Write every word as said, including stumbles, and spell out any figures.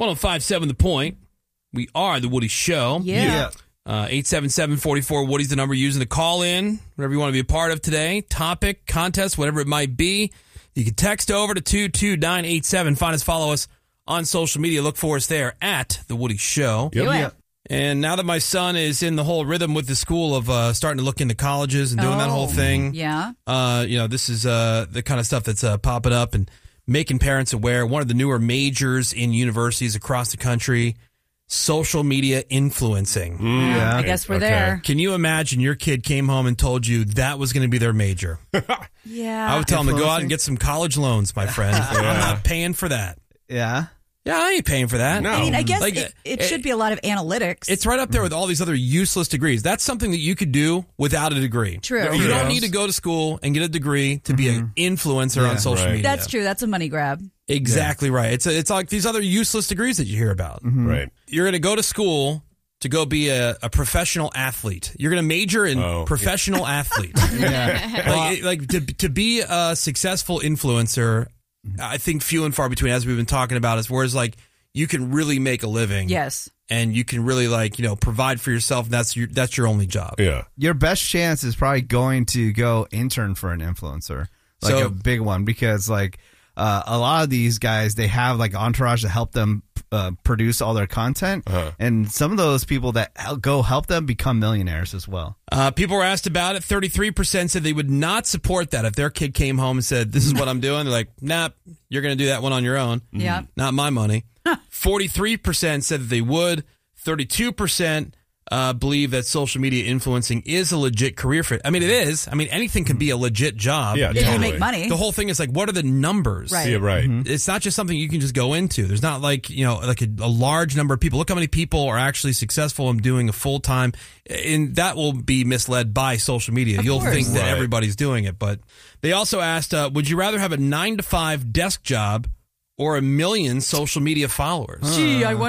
one oh five point seven The Point. We are The Woody Show. Yeah. yeah. Uh, eight seven seven, four four, Woody's the number you're using to call in. Whatever you want to be a part of today. Topic, contest, whatever it might be. You can text over to two two nine eight seven. Find us, follow us on social media. Look for us there at The Woody Show. Yep. yep. And now that my son is in the whole rhythm with the school of uh, starting to look into colleges and doing oh, that whole thing. Yeah. Uh, you know, this is uh, the kind of stuff that's uh, popping up and making parents aware. One of the newer majors in universities across the country, social media influencing. Mm, yeah. I guess we're okay. there. Can you imagine your kid came home and told you that was going to be their major? Yeah. I would tell them to go out and get some college loans, my friend. yeah. I'm not paying for that. Yeah. Yeah, I ain't paying for that. No. I mean, I guess like, it, it, it should be a lot of analytics. It's right up there with all these other useless degrees. That's something that you could do without a degree. True. You yes. don't need to go to school and get a degree to mm-hmm. be an influencer yeah, on social right. media. That's true. That's a money grab. Exactly yeah. right. It's a, it's like these other useless degrees that you hear about. Mm-hmm. Right. You're going to go to school to go be a, a professional athlete. You're going to major in oh, professional yeah. athlete. yeah. Like, like to to be a successful influencer, I think few and far between, as we've been talking about, is whereas like you can really make a living. Yes. And you can really like, you know, provide for yourself. And that's your, that's your only job. Yeah. Your best chance is probably going to go intern for an influencer, like so, a big one, because like uh, a lot of these guys, they have like entourage to help them uh, produce all their content. Uh-huh. And some of those people that go help them become millionaires as well. Uh, people were asked about it. thirty-three percent said they would not support that. If their kid came home and said, this is what I'm doing, they're like, nah, you're going to do that one on your own. Yeah. Not my money. forty-three percent said that they would. thirty-two percent uh, believe that social media influencing is a legit career fit. I mean, it is. I mean, anything can be a legit job. Yeah, yeah totally. You make money. The whole thing is like, what are the numbers? Right. Yeah, right. Mm-hmm. It's not just something you can just go into. There's not like, you know, like a, a large number of people. Look how many people are actually successful in doing a full time. And that will be misled by social media. Of You'll course. think that right. everybody's doing it. But they also asked, uh, would you rather have a nine to five desk job or a million social media followers? Gee, I wonder